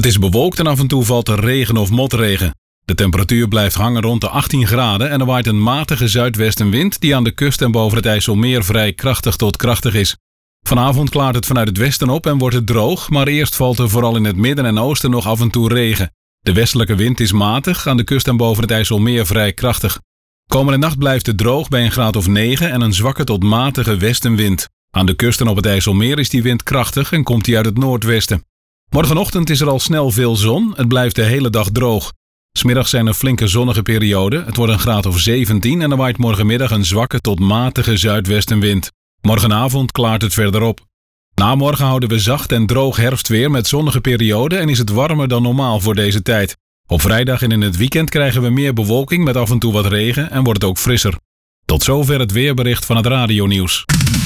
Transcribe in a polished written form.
Het is bewolkt en af en toe valt er regen of motregen. De temperatuur blijft hangen rond de 18 graden en er waait een matige zuidwestenwind die aan de kust en boven het IJsselmeer vrij krachtig tot krachtig is. Vanavond klaart het vanuit het westen op en wordt het droog, maar eerst valt er vooral in het midden en oosten nog af en toe regen. De westelijke wind is matig, aan de kust en boven het IJsselmeer vrij krachtig. Komende nacht blijft het droog bij een graad of 9 en een zwakke tot matige westenwind. Aan de kust en op het IJsselmeer is die wind krachtig en komt die uit het noordwesten. Morgenochtend is er al snel veel zon, het blijft de hele dag droog. 'S Middags zijn er flinke zonnige perioden, het wordt een graad of 17 en er waait morgenmiddag een zwakke tot matige zuidwestenwind. Morgenavond klaart het verder op. Na morgen houden we zacht en droog herfstweer met zonnige perioden en is het warmer dan normaal voor deze tijd. Op vrijdag en in het weekend krijgen we meer bewolking met af en toe wat regen en wordt het ook frisser. Tot zover het weerbericht van het radionieuws.